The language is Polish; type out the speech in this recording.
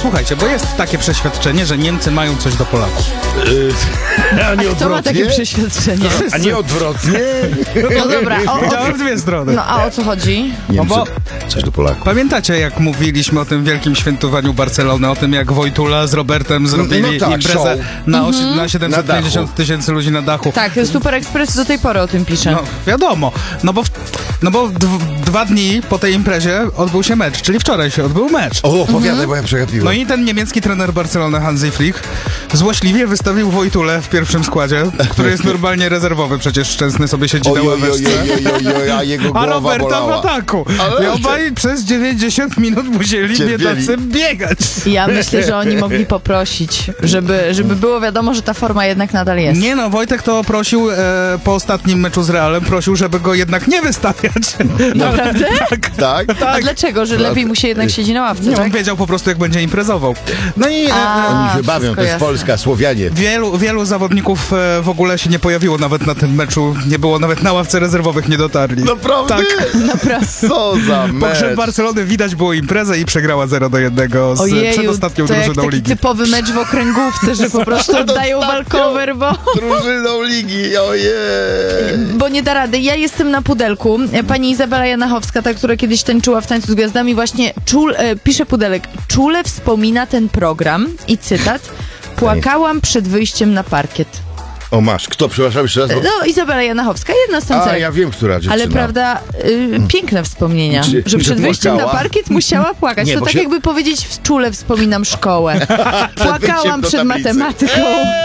słuchajcie, bo jest takie przeświadczenie, że Niemcy mają coś do Polaków. A nie Kto ma takie odwrotnie? przeświadczenie? A nie odwrotnie? No dobra, Działa w dwie strony. no a o co chodzi? Niemcy, bo- coś do Polaków. Pamiętacie, jak mówiliśmy o tym wielkim świętowaniu Barcelony, o tym, jak Wojtula z Robertem zrobili No tak, imprezę show. na 750 tysięcy ludzi na dachu. Tak, Super Express do tej pory o tym pisze. No, wiadomo. No bo 2 dni po tej imprezie odbył się mecz, czyli wczoraj się odbył mecz. O, opowiadaj, bo ja przegapiłem. No i ten niemiecki trener Barcelony Hansi Flick złośliwie wystawił Wojtulę w pierwszym składzie, który jest normalnie rezerwowy, przecież Szczęsny sobie siedzi na ławeczce. a jego A głowa Roberta w bolała. ataku. Ale- I obaj przez 90 minut musieli Cierpieli. biedacy biegać. Ja myślę, że oni mogli poprosić, żeby było wiadomo, że ta forma jednak nadal jest. Nie no, Wojtek to prosił po ostatnim meczu z Realem, prosił, żeby go jednak nie wystawiać. Naprawdę? Tak? A Tak. dlaczego? Że lepiej mu się jednak siedzi na ławce, Nie, on tak? wiedział po prostu, jak będzie imprezował. No i Oni się bawią, wszystko to jest jasne. Polska, Słowianie. wielu zawodników w ogóle się nie pojawiło nawet na tym meczu. Nie było nawet na ławce rezerwowych, nie dotarli. Naprawdę? Tak. Naprawdę. Co za Po grze mecz. Barcelony widać było imprezę i przegrała 0-1 z Ojeju, przedostatnią to jak drużyną taki ligi. typowy mecz w okręgówce, że po prostu oddają walkover, Drużyną ligi, ojej. bo nie da rady. Ja jestem na pudelku. Pani Izabela Janachowska, ta, która kiedyś tańczyła w Tańcu z Gwiazdami, właśnie pisze pudelek. Czule wspomina ten program i cytat. Płakałam przed wyjściem na parkiet. O masz, kto, przepraszam jeszcze raz? Bo... No, Izabela Janachowska, jedna z A, tancerek. ja wiem, która dziewczyna. Ale prawda, piękne wspomnienia, Czy- że przed że wyjściem na płakała? parkiet musiała płakać. Nie, To bo tak się- jakby powiedzieć, czule wspominam szkołę. Płakałam do przed tablicy. matematyką.